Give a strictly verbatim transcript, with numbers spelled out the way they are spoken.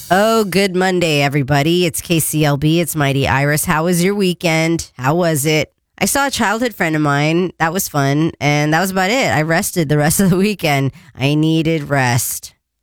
Oh, good Monday, everybody. It's K C L B. It's Mighty Iris. How was your weekend? How was it? I saw a childhood friend of mine. That was fun. And that was about it. I rested the rest of the weekend. I needed rest.